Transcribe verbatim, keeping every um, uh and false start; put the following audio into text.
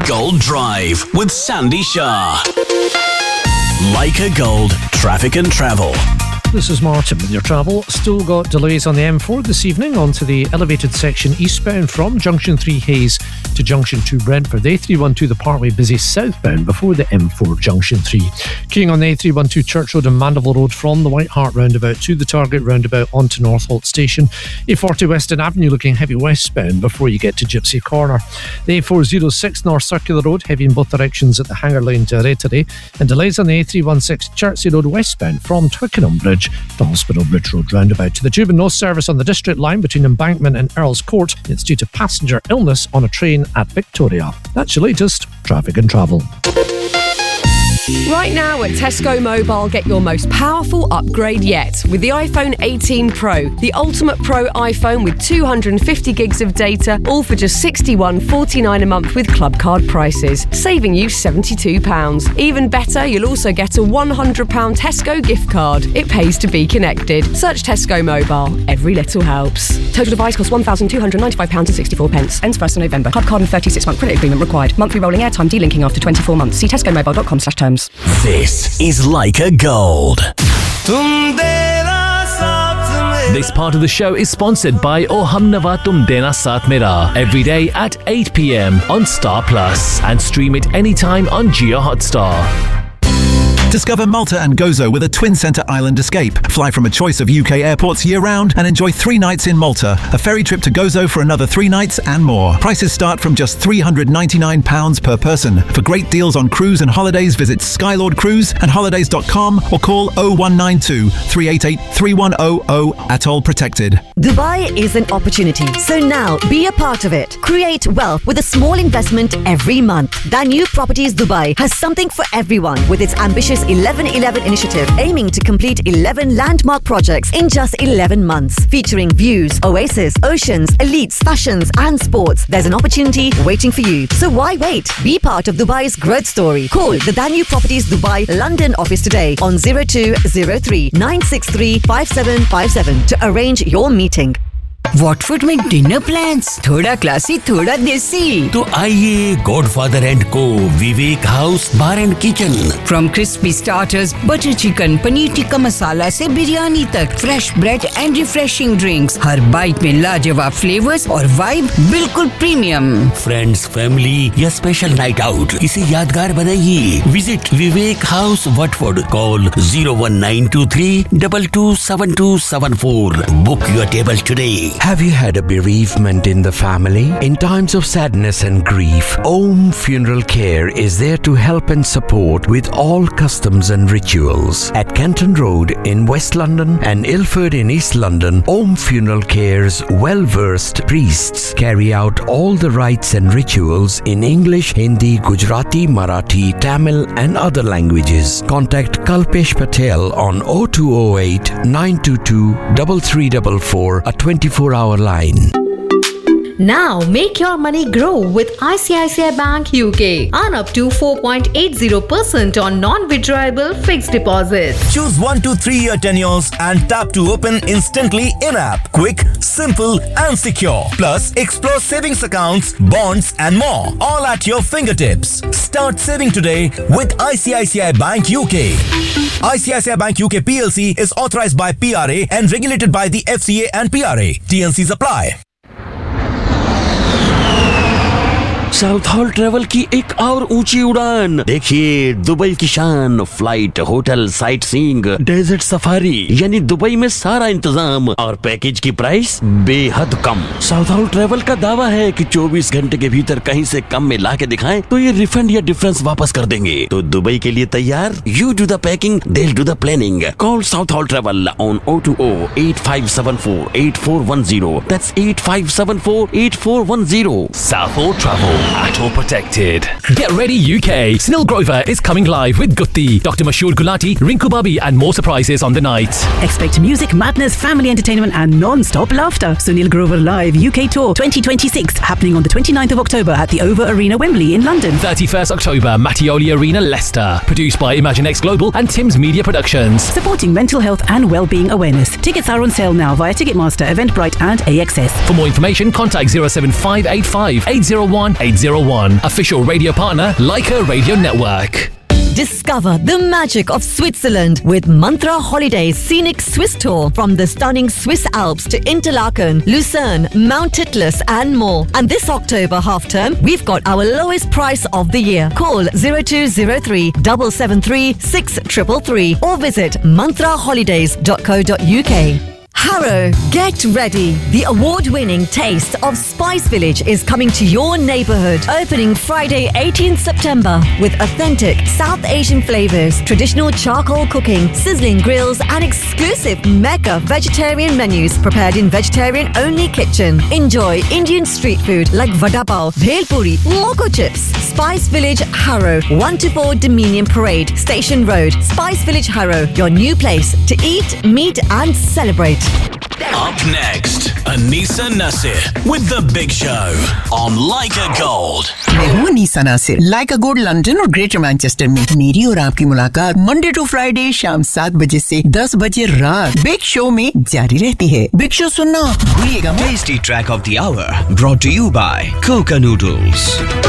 Gold Drive with Sandy Shah. Leica Gold, traffic and travel. This is Martin with your travel. Still got delays on the M four this evening onto the elevated section eastbound from Junction three Hayes to Junction two Brentford. The A three twelve the Parkway busy southbound before the M four Junction three. Queuing on the A three twelve Church Road and Mandeville Road from the White Hart roundabout to the Target roundabout onto Northolt Station. A forty Weston Avenue looking heavy westbound before you get to Gypsy Corner. The A four oh six North Circular Road heavy in both directions at the Hanger Lane to Rettery. And delays on the A three sixteen Chertsey Road westbound from Twickenham Bridge to Hospital Bridge Road roundabout. To the Tube and no service on the District Line between Embankment and Earls Court. It's due to passenger illness on a train at Victoria. That's your latest traffic and travel. Right now at Tesco Mobile, get your most powerful upgrade yet with the iPhone eighteen Pro, the Ultimate Pro iPhone with two hundred fifty gigs of data, all for just sixty-one pounds forty-nine a month with club card prices, saving you seventy-two pounds. Even better, you'll also get a one hundred pounds Tesco gift card. It pays to be connected. Search Tesco Mobile. Every little helps. Total device costs one thousand two hundred ninety-five pounds sixty-four. Ends first of November. Club card and thirty-six month credit agreement required. Monthly rolling airtime delinking after twenty-four months. See tesco mobile dot com slash terms. This is Leica Gold. This part of the show is sponsored by Oh Hum Nawa Tum Dena Saath Mera. Every day at eight p.m. on Star Plus and stream it anytime on Jio Hotstar. Discover Malta and Gozo with a twin centre island escape. Fly from a choice of U K airports year-round and enjoy three nights in Malta. A ferry trip to Gozo for another three nights and more. Prices start from just three hundred ninety-nine pounds per person. For great deals on cruise and holidays, visit Skylord Cruise and holidays dot com or call oh one nine two, three eight eight, three one oh oh. Atoll protected. Dubai is an opportunity, so now be a part of it. Create wealth with a small investment every month. Danube Properties Dubai has something for everyone with its ambitious eleven eleven initiative aiming to complete eleven landmark projects in just eleven months, featuring views, oasis, oceans, elites, fashions and sports. There's an opportunity waiting for you. So why wait? Be part of Dubai's growth story. Call the Danube Properties Dubai London office today on zero two zero three, nine six three, five seven five seven to arrange your meeting. Watford में dinner plans थोड़ा classy थोड़ा देसी तो आइए godfather and को विवेक house bar and kitchen from crispy starters butter chicken paneer tikka masala से बिरयानी तक fresh bread and refreshing drinks her bite में लाजवाब फ्लेवर्स और वाइब बिल्कुल प्रीमियम फ्रेंड्स फैमिली या स्पेशल नाइट आउट इसे यादगार बनाइए visit Vivek house Watford call zero one nine two three two two seven two seven four book your table today. Have you had a bereavement in the family? In times of sadness and grief, Om Funeral Care is there to help and support with all customs and rituals. At Kenton Road in West London and Ilford in East London, Om Funeral Care's well-versed priests carry out all the rites and rituals in English, Hindi, Gujarati, Marathi, Tamil and other languages. Contact Kalpesh Patel on oh two oh eight, nine two two, three three four four, a twenty-four hour line. Now make your money grow with I C I C I Bank U K. Earn up to four point eight zero percent on non-withdrawable fixed deposits. Choose one to three year tenures and tap to open instantly in-app. Quick, simple and secure. Plus, explore savings accounts, bonds and more. All at your fingertips. Start saving today with I C I C I Bank U K. I C I C I Bank U K P L C is authorized by P R A and regulated by the F C A and P R A. T N Cs apply. South hall travel की एक और ऊंची उड़ान देखिए Dubai की शान flight hotel sight seeing desert safari यानी Dubai में सारा इंतजाम और पैकेज की प्राइस बेहद कम साउथ हॉल ट्रेवल का दावा है कि चौबीस घंटे के भीतर कहीं से कम में ला के दिखाएं तो ये रिफंड या डिफरेंस वापस कर देंगे तो दुबई के लिए तैयार you do the packing they do the planning call south hall travel on oh two oh, eight five seven four, eight four one zero. That's eight five seven four, eight four one zero. South Hall Travel. Atoll protected. Get ready U K. Sunil Grover is coming live with Gutti, Doctor Mashoor Gulati, Rinku Babi and more surprises on the night. Expect music, madness, family entertainment and non-stop laughter. Sunil Grover Live U K Tour twenty twenty-six happening on the twenty-ninth of October at the Over Arena, Wembley in London. thirty-first October, Mattioli Arena, Leicester. Produced by ImagineX Global and Tim's Media Productions. Supporting mental health and well-being awareness. Tickets are on sale now via Ticketmaster, Eventbrite and A X S. For more information, contact zero seven five eight five, eight zero one, eight eight oh one. Official radio partner, Leica Radio Network. Discover the magic of Switzerland with Mantra Holidays Scenic Swiss Tour from the stunning Swiss Alps to Interlaken, Lucerne, Mount Titlis and more. And this October half term, we've got our lowest price of the year. Call zero two zero three, seven seven three, six three three or visit mantra holidays dot co dot uk. Harrow, get ready. The award-winning Taste of Spice Village is coming to your neighbourhood. Opening Friday, eighteenth September with authentic South Asian flavours, traditional charcoal cooking, sizzling grills and exclusive mega vegetarian menus prepared in vegetarian-only kitchen. Enjoy Indian street food like vada pav, bhel puri, moco chips. Spice Village, Harrow, one to four Dominion Parade, Station Road. Spice Village, Harrow, your new place to eat, meet and celebrate. Up next, Anisa Nasir with The Big Show on Leica Gold. मैं हूँ अनीसा नासिर, लाइका gold London और greater Manchester में मेरी और आपकी मुलाकात Monday to Friday शाम सात बजे से दस बजे रात बिग शो में जारी रहती है। बिग शो सुनना भूलिएगा मत। Tasty track of the hour brought to you by Coca Noodles.